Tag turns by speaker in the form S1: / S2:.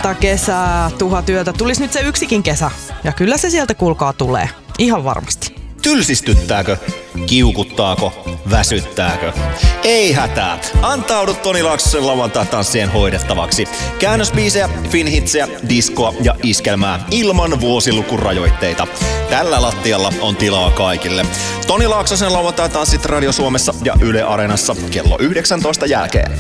S1: odottaa kesää, tuhat yötä. Tulis nyt se yksikin kesä. Ja kyllä se sieltä kuulkaa tulee. Ihan varmasti.
S2: Tylsistyttääkö? Kiukuttaako? Väsyttääkö? Ei hätää. Antaudu Toni Laaksosen lauantai-tanssien hoidettavaksi. Käännösbiisejä, finhitsejä, diskoa ja iskelmää ilman vuosilukurajoitteita. Tällä lattialla on tilaa kaikille. Toni Laaksosen lauantai-tanssit Radio Suomessa ja Yle Areenassa kello 19 jälkeen.